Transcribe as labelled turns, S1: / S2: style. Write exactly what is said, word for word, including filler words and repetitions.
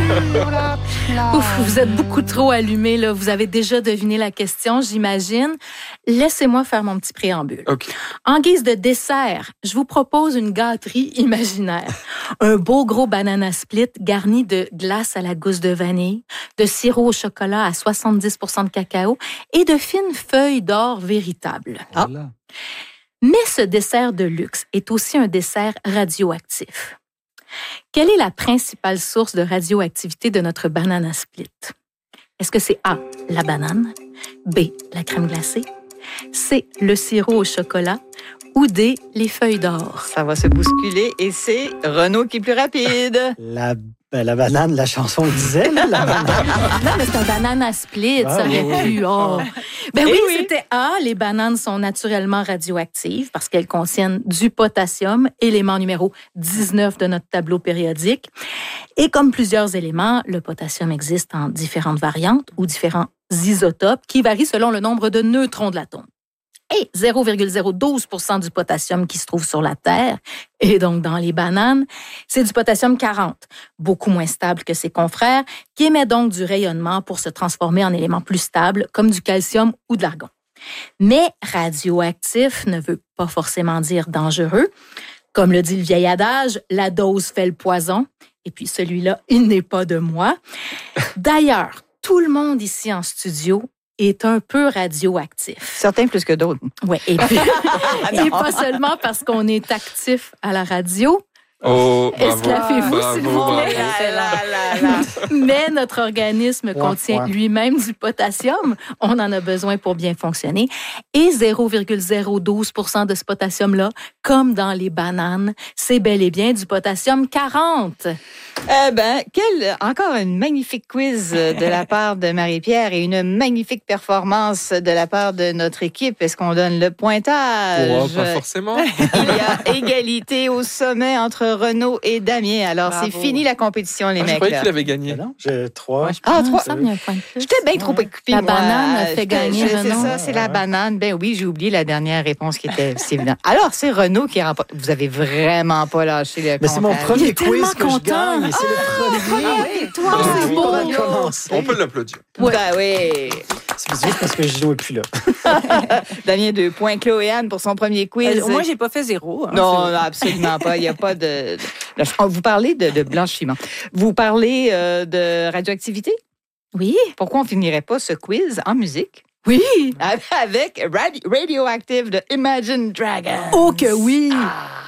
S1: sur la plage.
S2: Ouf, vous êtes beaucoup trop allumés, là. Vous avez déjà deviné la question, j'imagine. Laissez-moi faire mon petit préambule.
S3: OK.
S2: En guise de dessert, je vous propose une gâterie imaginaire. Un beau gros banana split garni de glace à la gousse de vanille, de sirop au chocolat à soixante-dix pour cent de cacao et de fines feuilles d'or véritables.
S1: Ah.
S2: Mais ce dessert de luxe est aussi un dessert radioactif. Quelle est la principale source de radioactivité de notre banana split? Est-ce que c'est A, la banane, B, la crème glacée, C, le sirop au chocolat ou D, les feuilles d'or?
S4: Ça va se bousculer et c'est Renaud qui est plus rapide.
S1: La, ben, la banane, la chanson le disait, là, la banane.
S2: Non, mais c'est un banana split,
S1: Ah,
S2: ça aurait
S1: oui.
S2: pu. Oh. Ben
S4: Eh
S2: oui,
S4: oui.
S2: c'était A. Les bananes sont naturellement radioactives parce qu'elles contiennent du potassium, élément numéro dix-neuf de notre tableau périodique. Et comme plusieurs éléments, le potassium existe en différentes variantes ou différents isotopes qui varient selon le nombre de neutrons de l'atome. Et zéro virgule zéro douze pour cent du potassium qui se trouve sur la Terre, et donc dans les bananes, c'est du potassium quarante, beaucoup moins stable que ses confrères, qui émet donc du rayonnement pour se transformer en éléments plus stables, comme du calcium ou de l'argon. Mais radioactif ne veut pas forcément dire dangereux. Comme le dit le vieil adage, la dose fait le poison, et puis celui-là, il n'est pas de moi. D'ailleurs, tout le monde ici en studio est un peu radioactif.
S4: Certains plus que d'autres.
S2: Oui, et puis, et pas seulement parce qu'on est actif à la radio,
S3: Oh, bravo.
S2: Esclaffez-vous,
S3: Bravo,
S2: s'il vous
S3: bravo.
S2: plaît.
S4: Là, là, là, là.
S2: mais notre organisme
S1: Ouah,
S2: contient
S1: ouah.
S2: lui-même du potassium. On en a besoin pour bien fonctionner. Et zéro virgule zéro douze pour cent de ce potassium-là, comme dans les bananes, c'est bel et bien du potassium quarante.
S4: Eh ben, quel, encore une magnifique quiz de la part de Marie-Pierre et une magnifique performance de la part de notre équipe. Est-ce qu'on donne le pointage?
S3: Oh, pas forcément.
S4: Il y a égalité au sommet entre Renaud et Damien. Alors,
S1: Bravo.
S4: c'est fini la compétition, les
S3: Ah, je
S4: mecs.
S3: croyais
S4: là.
S3: qu'il avait gagné.
S1: Non, j'ai trois.
S4: Ah,
S2: il me
S4: trois.
S2: semble qu'il y a un point de plus.
S4: J'étais bien trop
S2: Ouais.
S4: occupée,
S2: La
S4: moi.
S2: banane a fait
S4: J'étais-
S2: gagner
S4: je- C'est
S2: Renaud.
S4: ça, c'est la
S1: Ouais.
S4: banane. Ben oui, j'ai oublié la dernière réponse qui était c'est évident. Alors, c'est Renaud qui remporte. Vous avez vraiment pas lâché le
S1: Mais c'est mon
S4: comptage.
S2: Il
S1: premier
S2: est tellement
S1: quiz que je
S2: content.
S1: gagne. C'est le premier.
S2: Toi,
S3: Ah,
S2: c'est
S3: oui.
S2: beau.
S1: On va commencer.
S3: On peut l'applaudir.
S4: Ben oui.
S1: C'est juste parce que Gino n'est plus là.
S4: Damien, deux points. Chloé Anne pour son premier quiz.
S5: Euh, moi, j'ai pas fait zéro. hein,
S4: Non,
S5: c'est-
S4: non, absolument pas. Il n'y a pas de. de- de- Vous parlez de, de blanchiment. Vous parlez euh, de radioactivité?
S2: Oui,
S4: Pourquoi on finirait pas ce quiz en musique?
S2: oui.
S4: Avec Radi- Radioactive de Imagine Dragons.
S2: Oh que oui.
S4: Ah.